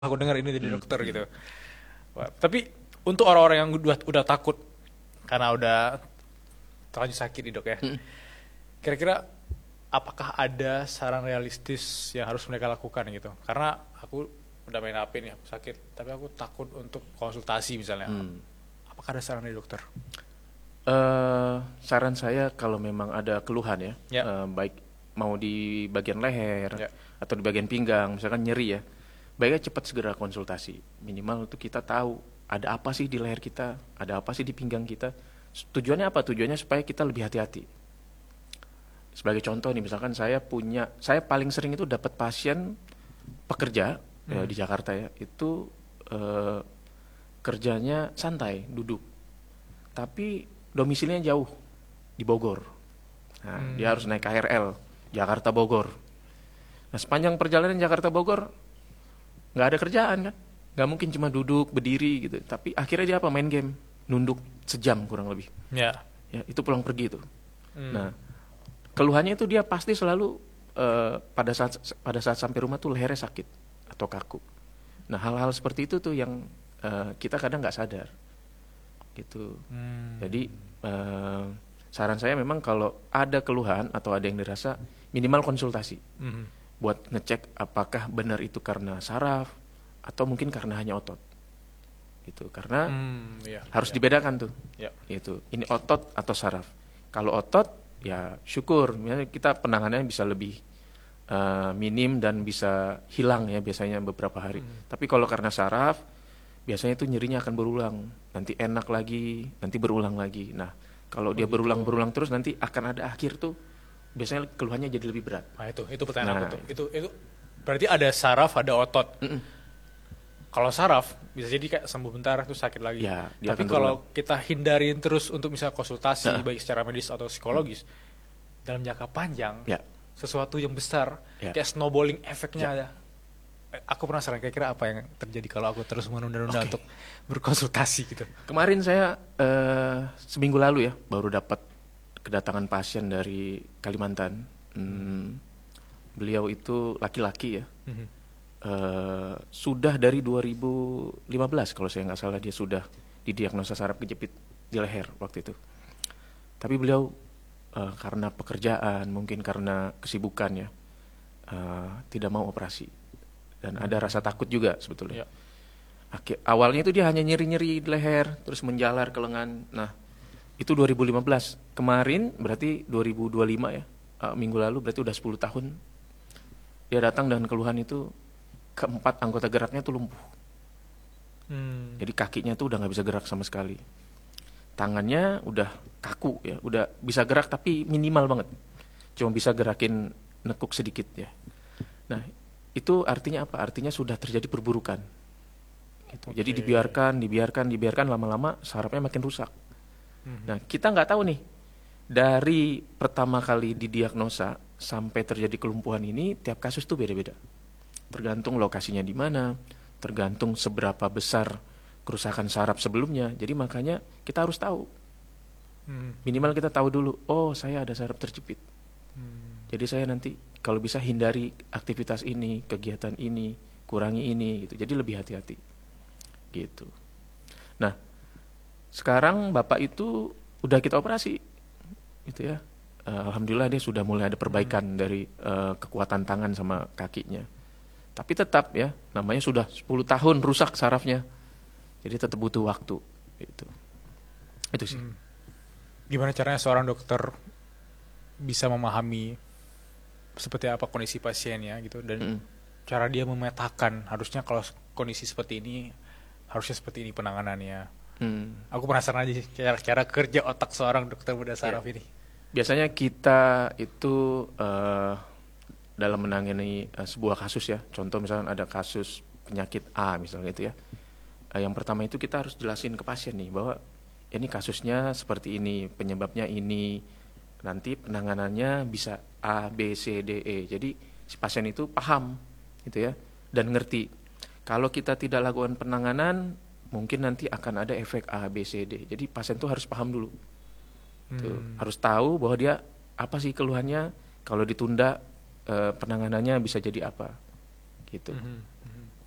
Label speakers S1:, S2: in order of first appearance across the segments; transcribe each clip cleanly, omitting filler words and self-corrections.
S1: aku dengar ini dari dokter gitu. Wah, tapi untuk orang-orang yang udah takut karena udah terlanjur sakit nih dok ya, kira-kira apakah ada saran realistis yang harus mereka lakukan gitu? Karena aku udah main HP nih, aku sakit, tapi aku takut untuk konsultasi misalnya. Apakah ada saran dari dokter?
S2: Saran saya kalau memang ada keluhan ya,
S1: Ya,
S2: baik mau di bagian leher
S1: ya.
S2: atau di bagian pinggang, misalkan nyeri ya, baiknya cepat segera konsultasi. Minimal itu kita tahu ada apa sih di leher kita, ada apa sih di pinggang kita. Tujuannya apa? Tujuannya supaya kita lebih hati-hati. Sebagai contoh nih, misalkan saya paling sering itu dapat pasien pekerja di Jakarta ya, itu eh, kerjanya santai, duduk, tapi domisilinya jauh di Bogor. Nah, dia harus naik KRL Jakarta Bogor. Nah, sepanjang perjalanan Jakarta Bogor nggak ada kerjaan kan, nggak mungkin cuma duduk berdiri gitu. Tapi akhirnya dia apa? Main game, nunduk sejam kurang lebih.
S1: Ya.
S2: Ya, itu pulang pergi tuh. Nah, keluhannya itu dia pasti selalu pada saat sampai rumah tuh lehernya sakit atau kaku. Nah, hal-hal seperti itu tuh yang kita kadang nggak sadar gitu. Jadi eh, saran saya memang kalau ada keluhan atau ada yang dirasa, minimal konsultasi buat ngecek apakah benar itu karena saraf atau mungkin karena hanya otot gitu. Karena
S1: Ya,
S2: harus
S1: ya,
S2: dibedakan tuh,
S1: ya.
S2: itu ini otot atau saraf. Kalau otot ya syukur, ya kita penanganannya bisa lebih minim dan bisa hilang ya biasanya beberapa hari. Tapi kalau karena saraf, biasanya itu nyerinya akan berulang, nanti enak lagi, nanti berulang lagi. Nah, kalau
S1: Oh
S2: dia
S1: gitu.
S2: berulang-berulang terus nanti akan ada akhir tuh, biasanya keluhannya jadi lebih berat.
S1: Nah itu pertanyaan aku
S2: Nah,
S1: tuh. Itu berarti ada saraf, ada otot. Kalau saraf bisa jadi kayak sembuh bentar terus sakit lagi.
S2: ya dia
S1: Tapi
S2: akan berulang.
S1: kalau kita hindarin terus untuk misalnya konsultasi baik secara medis atau psikologis dalam jangka panjang,
S2: Ya,
S1: sesuatu yang besar
S2: ya.
S1: kayak snowballing efeknya ada. Aku penasaran kira-kira apa yang terjadi kalau aku terus menunda-nunda
S2: Oke.
S1: untuk berkonsultasi gitu.
S2: Kemarin saya seminggu lalu ya baru dapat kedatangan pasien dari Kalimantan. Beliau itu laki-laki ya. Sudah dari 2015 kalau saya nggak salah dia sudah didiagnosa saraf kejepit di leher waktu itu. Tapi beliau karena pekerjaan, mungkin karena kesibukan ya, tidak mau operasi dan ada rasa takut juga sebetulnya.
S1: Ya.
S2: Awalnya itu dia hanya nyeri-nyeri di leher, terus menjalar ke lengan. Nah, itu 2015. Kemarin berarti 2025 ya, minggu lalu berarti udah 10 tahun. Dia datang dengan keluhan itu, keempat anggota geraknya tuh lumpuh. Jadi kakinya tuh udah nggak bisa gerak sama sekali. Tangannya udah kaku ya, udah bisa gerak tapi minimal banget. Cuma bisa gerakin nekuk sedikit ya. Nah, itu artinya apa? Artinya sudah terjadi perburukan. Gitu. Jadi
S1: Oke.
S2: dibiarkan lama-lama sarafnya makin rusak. Nah, kita nggak tahu nih dari pertama kali didiagnosa sampai terjadi kelumpuhan ini tiap kasus tuh beda-beda. Tergantung lokasinya di mana, tergantung seberapa besar kerusakan saraf sebelumnya. Jadi makanya kita harus tahu. Minimal kita tahu dulu, oh saya ada saraf terjepit. Jadi saya nanti kalau bisa hindari aktivitas ini, kegiatan ini, kurangi ini gitu. Jadi lebih hati-hati. Gitu. Nah, sekarang Bapak itu udah kita operasi. Gitu ya. Alhamdulillah dia sudah mulai ada perbaikan dari kekuatan tangan sama kakinya. Tapi tetap ya, namanya sudah 10 tahun rusak sarafnya. Jadi tetap butuh waktu gitu. Itu sih.
S1: Gimana caranya seorang dokter bisa memahami seperti apa kondisi pasiennya gitu dan cara dia memetakan harusnya kalau kondisi seperti ini harusnya seperti ini penanganannya. Aku penasaran aja sih cara kerja otak seorang dokter bedah saraf ini.
S2: Biasanya kita itu dalam menangani sebuah kasus ya. Contoh misalnya ada kasus penyakit A misalnya gitu ya. Yang pertama itu kita harus jelasin ke pasien nih bahwa ini kasusnya seperti ini, penyebabnya ini, nanti penanganannya bisa A, B, C, D, E. Jadi si pasien itu paham gitu ya dan ngerti. Kalau kita tidak lakukan penanganan, mungkin nanti akan ada efek A, B, C, D. Jadi pasien tuh harus paham dulu. Tuh, harus tahu bahwa dia apa sih keluhannya, kalau ditunda penanganannya bisa jadi apa gitu.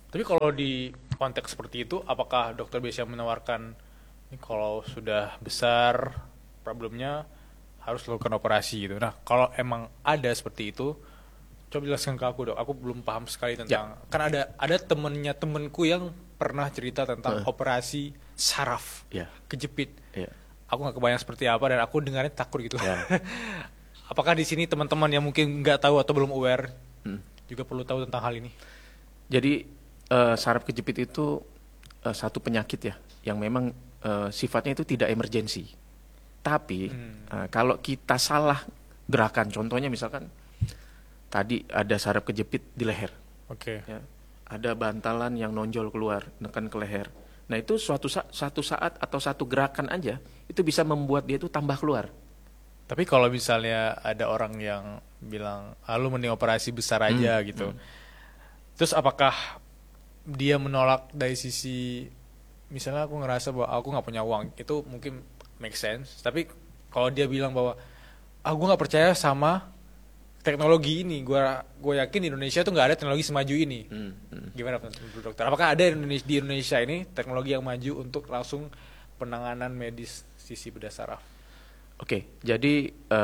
S1: Tapi kalau di konteks seperti itu, apakah dokter biasa menawarkan ini kalau sudah besar problemnya harus lakukan operasi gitu. Nah, kalau emang ada seperti itu, coba jelaskan ke aku dok. Aku belum paham sekali tentang. Kan ada temenku yang pernah cerita tentang operasi saraf kejepit. Aku nggak kebayang seperti apa dan aku dengarnya takut gitu. Apakah di sini teman-teman yang mungkin nggak tahu atau belum aware juga perlu tahu tentang hal ini?
S2: Jadi saraf kejepit itu satu penyakit ya, yang memang sifatnya itu tidak emergensi. Tapi kalau kita salah gerakan, contohnya misalkan tadi ada saraf kejepit di leher, ya, ada bantalan yang nonjol keluar, nekan ke leher. Nah itu satu saat atau satu gerakan aja itu bisa membuat dia itu tambah keluar.
S1: Tapi kalau misalnya ada orang yang bilang, lu mending operasi besar aja gitu. Terus apakah dia menolak dari sisi, misalnya aku ngerasa bahwa aku nggak punya uang, itu mungkin make sense. Tapi kalau dia bilang bahwa, gue nggak percaya sama teknologi ini, gue yakin di Indonesia tuh nggak ada teknologi semaju ini. Gimana menurut dokter? Apakah ada di Indonesia ini teknologi yang maju untuk langsung penanganan medis sisi bedah saraf?
S2: Oke, jadi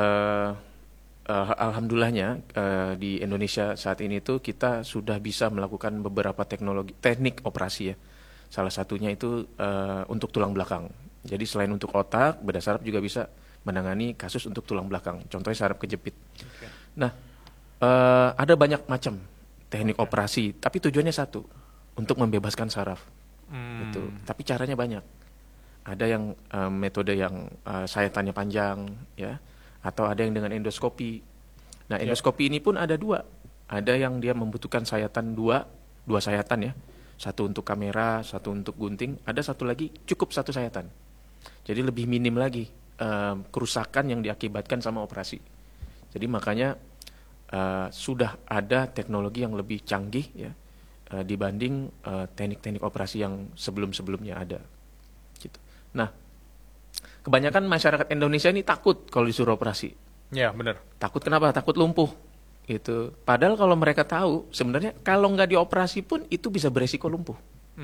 S2: alhamdulillahnya di Indonesia saat ini tuh kita sudah bisa melakukan beberapa teknik operasi ya. Salah satunya itu untuk tulang belakang. Jadi selain untuk otak, bedah saraf juga bisa menangani kasus untuk tulang belakang. Contohnya saraf kejepit. Nah, ada banyak macam teknik operasi, tapi tujuannya satu, untuk membebaskan saraf. Gitu. Tapi caranya banyak. Ada yang metode yang sayatannya panjang, ya, atau ada yang dengan endoskopi. Nah, endoskopi ini pun ada dua. Ada yang dia membutuhkan sayatan dua sayatan ya. Satu untuk kamera, satu untuk gunting. Ada satu lagi cukup satu sayatan. Jadi lebih minim lagi kerusakan yang diakibatkan sama operasi. Jadi makanya sudah ada teknologi yang lebih canggih ya dibanding teknik-teknik operasi yang sebelum-sebelumnya ada. Gitu. Nah, kebanyakan masyarakat Indonesia ini takut kalau disuruh operasi.
S1: Ya, benar.
S2: Takut kenapa? Takut lumpuh. Gitu. Padahal kalau mereka tahu, sebenarnya kalau nggak dioperasi pun itu bisa beresiko lumpuh.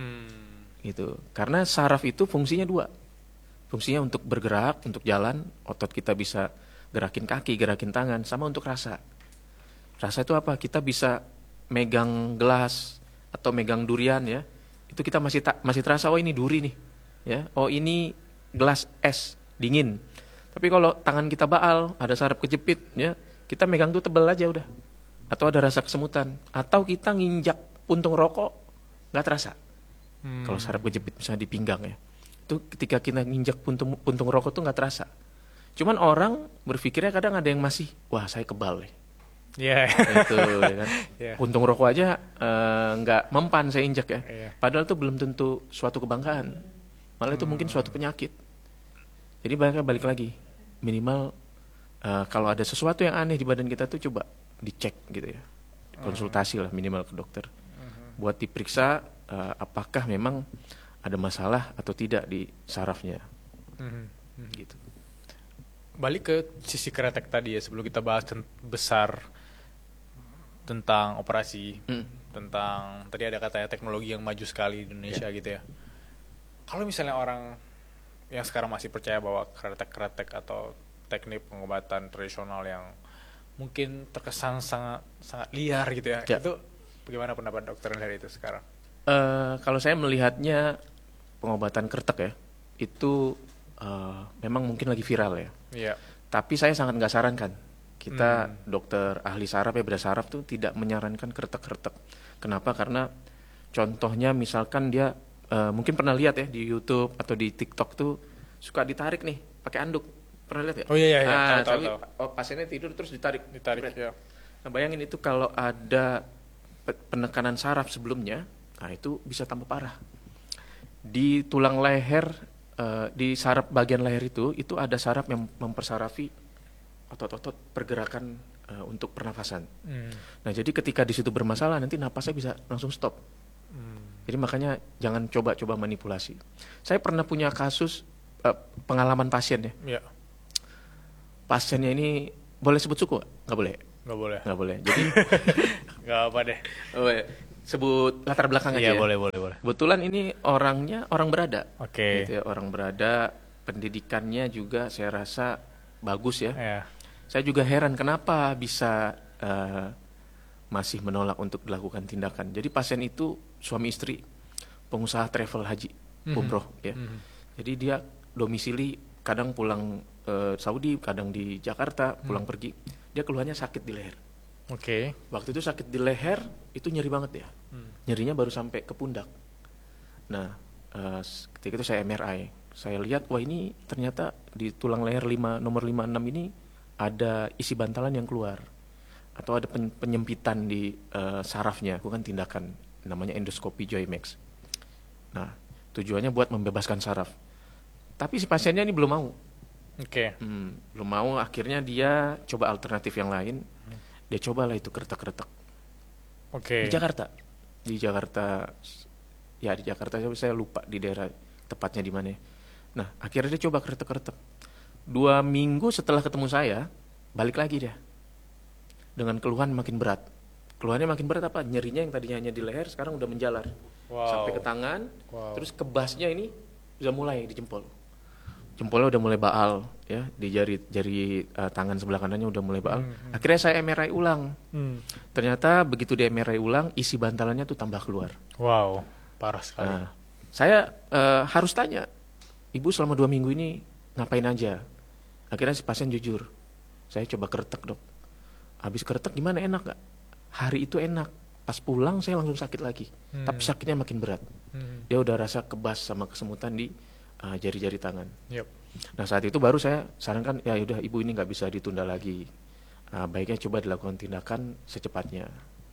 S2: Gitu. Karena saraf itu fungsinya dua. Fungsinya untuk bergerak, untuk jalan, otot kita bisa gerakin kaki, gerakin tangan, sama untuk rasa. Rasa itu apa? Kita bisa megang gelas atau megang durian ya. Itu kita masih terasa, oh ini duri nih. Ya, oh ini gelas es dingin. Tapi kalau tangan kita baal, ada saraf kejepit, ya kita megang tuh tebel aja udah. Atau ada rasa kesemutan. Atau kita nginjak puntung rokok, nggak terasa. Kalau saraf kejepit misalnya di pinggang ya, itu ketika kita nginjak puntung rokok tuh nggak terasa. Cuman orang berpikirnya kadang ada yang masih, wah saya kebal nih. Itu ya kan. Puntung rokok aja nggak mempan saya injak ya. Padahal itu belum tentu suatu kebanggaan. Malah itu mungkin suatu penyakit. Jadi balik lagi, minimal kalau ada sesuatu yang aneh di badan kita tuh coba dicek gitu ya, konsultasi lah minimal ke dokter, buat diperiksa apakah memang ada masalah atau tidak di sarafnya. Gitu.
S1: Balik ke sisi kretek tadi ya, sebelum kita bahas besar tentang operasi, tentang tadi ada katanya teknologi yang maju sekali di Indonesia gitu ya. Kalau misalnya orang yang sekarang masih percaya bahwa kretek-kretek atau teknik pengobatan tradisional yang mungkin terkesan sangat liar gitu ya, itu bagaimana pendapat dokter dari itu sekarang?
S2: Kalau saya melihatnya pengobatan kretek ya, itu memang mungkin lagi viral ya. Tapi saya sangat nggak sarankan. Kita dokter ahli saraf ya, bedah saraf tuh tidak menyarankan kretek-kretek. Kenapa? Karena contohnya misalkan dia mungkin pernah lihat ya di YouTube atau di TikTok tuh suka ditarik nih pakai anduk, pernah lihat ya?
S1: Oh iya.
S2: Tahu. Pasiennya tidur terus ditarik ya. Nah bayangin itu kalau ada penekanan saraf sebelumnya, nah itu bisa tambah parah. Di tulang leher, di saraf bagian leher itu ada saraf yang mempersarafi otot-otot pergerakan untuk pernafasan. Nah jadi ketika di situ bermasalah nanti napasnya bisa langsung stop. Jadi makanya jangan coba-coba manipulasi. Saya pernah punya kasus pengalaman pasien ya. Pasiennya ini boleh sebut suku? Nggak boleh.
S1: Nggak boleh.
S2: Jadi
S1: nggak apa deh.
S2: sebut latar belakang aja
S1: Iya,
S2: ya.
S1: boleh.
S2: Kebetulan ini orangnya orang berada.
S1: Oke.
S2: Gitu ya, orang berada, pendidikannya juga saya rasa bagus ya.
S1: Ya.
S2: Saya juga heran kenapa bisa masih menolak untuk dilakukan tindakan. Jadi pasien itu suami istri, pengusaha travel haji, umroh ya. Jadi dia domisili kadang pulang Saudi, kadang di Jakarta, pulang pergi. Dia keluhannya sakit di leher.
S1: Oke.
S2: Waktu itu sakit di leher, itu nyeri banget ya. Nyerinya baru sampai ke pundak. Nah, ketika itu saya MRI. Saya lihat, wah ini ternyata di tulang leher nomor 56 ini ada isi bantalan yang keluar. Atau ada penyempitan di sarafnya. Aku kan tindakan, namanya endoskopi Joymax. Nah, tujuannya buat membebaskan saraf. Tapi si pasiennya ini belum mau.
S1: Oke.
S2: Belum mau, akhirnya dia coba alternatif yang lain. Dia cobalah itu kretek-kretek.
S1: Oke.
S2: Di Jakarta, ya di Jakarta saya lupa di daerah tepatnya di mana. Nah, akhirnya dia coba kretek-kretek. 2 minggu setelah ketemu saya, balik lagi dia. Dengan keluhan makin berat. Keluhannya makin berat apa? Nyerinya yang tadinya hanya di leher, sekarang udah menjalar.
S1: Wow.
S2: Sampai ke tangan,
S1: Wow.
S2: terus kebasnya ini udah mulai di jempol. Jempolnya udah mulai baal ya, di jari tangan sebelah kanannya udah mulai baal. Akhirnya saya MRI ulang. Ternyata begitu di MRI ulang, isi bantalannya tuh tambah keluar.
S1: Wow, parah sekali.
S2: Nah, saya harus tanya, ibu selama 2 minggu ini ngapain aja? Akhirnya si pasien jujur, saya coba kretek dok. Habis kretek gimana, enak gak? Hari itu enak, pas pulang saya langsung sakit lagi. Tapi sakitnya makin berat. Dia udah rasa kebas sama kesemutan di jari-jari tangan.
S1: Yep.
S2: Nah saat itu baru saya sarankan, ya udah ibu ini nggak bisa ditunda lagi. Baiknya coba dilakukan tindakan secepatnya.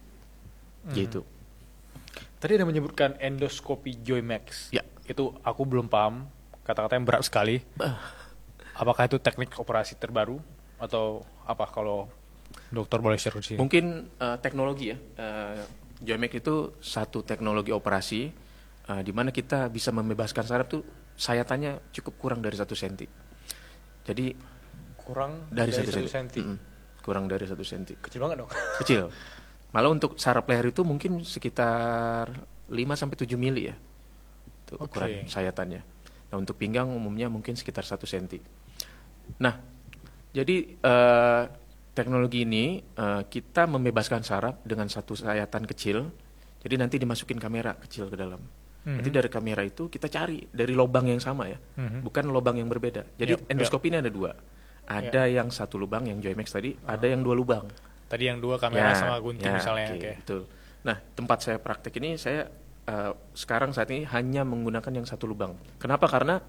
S2: Gitu.
S1: Tadi ada menyebutkan endoskopi Joymax.
S2: Ya.
S1: Itu aku belum paham. Kata-kata yang berat sekali. Apakah itu teknik operasi terbaru atau apa, kalau dokter boleh share di sini?
S2: Mungkin teknologi ya. Joymax itu satu teknologi operasi di mana kita bisa membebaskan saraf tuh sayatannya cukup kurang dari 1 senti. Jadi
S1: Kurang
S2: dari 1
S1: 1
S2: senti.
S1: senti.
S2: Kurang dari 1 senti.
S1: Kecil banget dong.
S2: Kecil. Malah untuk saraf leher itu mungkin sekitar 5-7 mili ya. Itu ukuran sayatannya. Nah untuk pinggang umumnya mungkin sekitar 1 senti. Nah, jadi teknologi ini kita membebaskan saraf dengan satu sayatan kecil. Jadi nanti dimasukin kamera kecil ke dalam. Nanti dari kamera itu kita cari dari lubang yang sama ya, bukan lubang yang berbeda. Jadi endoskopi ini ada 2. Ada yang 1 lubang yang Joymax tadi, ada yang 2 lubang.
S1: Tadi yang 2 kamera sama gunting misalnya.
S2: Okay, betul. Nah tempat saya praktek ini saya sekarang saat ini hanya menggunakan yang 1 lubang. Kenapa? Karena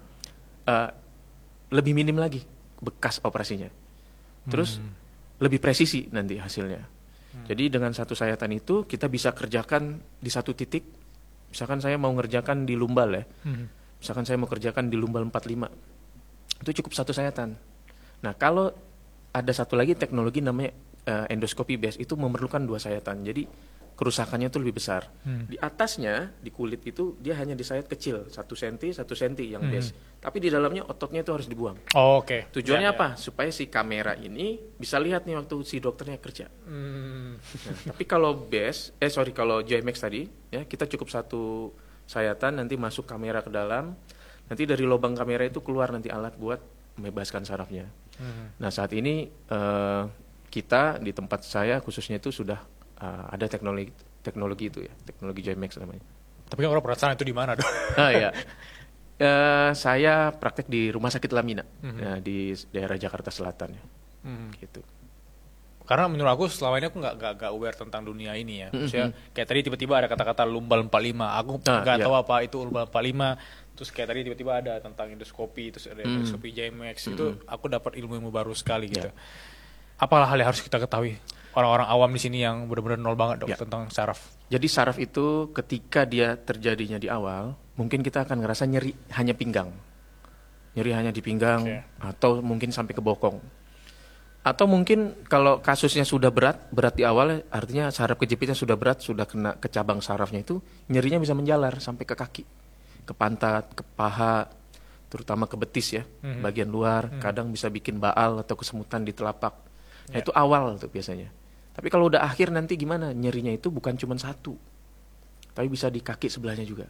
S2: lebih minim lagi bekas operasinya. Terus lebih presisi nanti hasilnya. Jadi dengan satu sayatan itu kita bisa kerjakan di satu titik. Misalkan saya mau ngerjakan di lumbal ya. Misalkan saya mau kerjakan di lumbal 45. Itu cukup 1 sayatan. Nah, kalau ada satu lagi teknologi namanya endoskopi base, itu memerlukan 2 sayatan. Jadi kerusakannya itu lebih besar. Di atasnya, di kulit itu dia hanya disayat kecil, 1 senti, 1 senti yang base. Tapi di dalamnya ototnya itu harus dibuang.
S1: Oh, oke.
S2: Tujuannya apa? Supaya si kamera ini bisa lihat nih waktu si dokternya kerja. Nah, tapi kalau kalau Joymax tadi, ya kita cukup 1 sayatan, nanti masuk kamera ke dalam, nanti dari lubang kamera itu keluar nanti alat buat membebaskan sarafnya. Nah saat ini kita di tempat saya khususnya itu sudah ada teknologi itu ya, teknologi Joymax namanya.
S1: Tapi orang perasaan itu di mana dong?
S2: Iya. Saya praktek di Rumah Sakit Lamina di daerah Jakarta Selatan ya. Gitu.
S1: Karena menurut aku selama ini aku nggak aware tentang dunia ini ya. Maksudnya kayak tadi tiba-tiba ada kata-kata lumbal 45. Aku nggak tahu apa itu lumbal 45. Terus kayak tadi tiba-tiba ada tentang endoskopi, terus ada endoskopi Joymax. Itu aku dapat ilmu-ilmu baru sekali gitu. Apalah hal yang harus kita ketahui orang-orang awam di sini yang benar-benar nol banget dok tentang saraf.
S2: Jadi saraf itu ketika dia terjadinya di awal, mungkin kita akan ngerasa nyeri hanya pinggang. Nyeri hanya di pinggang atau mungkin sampai ke bokong. Atau mungkin kalau kasusnya sudah berat di awal, artinya saraf kejepitnya sudah berat, sudah kena ke cabang sarafnya itu, nyerinya bisa menjalar sampai ke kaki, ke pantat, ke paha, terutama ke betis ya, bagian luar, kadang bisa bikin baal atau kesemutan di telapak. Nah itu awal tuh biasanya. Tapi kalau udah akhir nanti gimana? Nyerinya itu bukan cuma 1, tapi bisa di kaki sebelahnya juga.